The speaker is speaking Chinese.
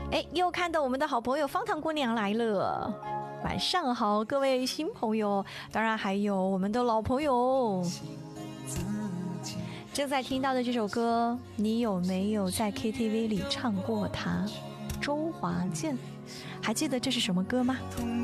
哎，又看到我们的好朋友方糖姑娘来了，晚上好，各位新朋友，当然还有我们的老朋友。正在听到的这首歌，你有没有在 KTV 里唱过它？周华健，还记得这是什么歌吗？